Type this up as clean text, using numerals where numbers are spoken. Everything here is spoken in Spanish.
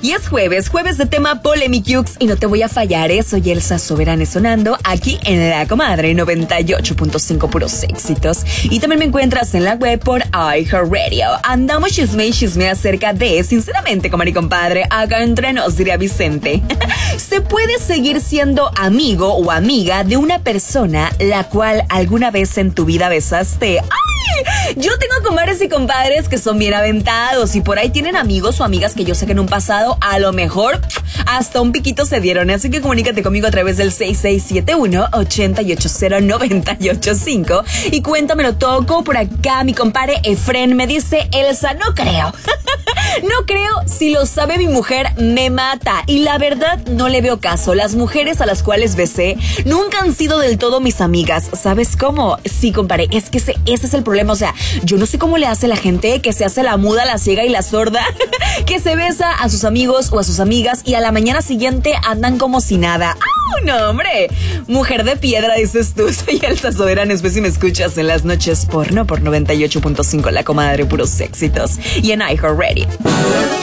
Y es jueves de tema Polémicux y no te voy a fallar, soy Elsa Soberane sonando aquí en La Comadre 98.5 puros éxitos. Y también me encuentras en la web por iHeartRadio. Andamos chisme acerca de, sinceramente, comadre y compadre, acá entre nos, diría Vicente. ¿Se puede seguir siendo amigo o amiga de una persona la cual alguna vez en tu vida besaste? ¡Ay! Yo tengo comadres y compadres que son bien aventados y por ahí tienen amigos o amigas que yo sé que en un pasado a lo mejor hasta un piquito se dieron. Así que comunícate conmigo a través del 6671-880-985 y cuéntamelo todo. Por acá mi compadre Efren me dice: Elsa, no creo. No creo, si lo sabe mi mujer me mata. Y la verdad no le veo caso. Las mujeres a las cuales besé nunca han sido del todo mis amigas. ¿Sabes cómo? Sí, compadre, es que ese es el problema. O sea, yo no sé cómo le hace la gente que se hace la muda, la ciega y la sorda, que se besa a sus amigos o a sus amigas y a la mañana siguiente andan como si nada. ¡Au! No, hombre. Mujer de piedra, dices tú. Soy Elsa Soberane, si me escuchas en las noches porno por 98.5 La Comadre, puros éxitos. Y en iHeartRadio.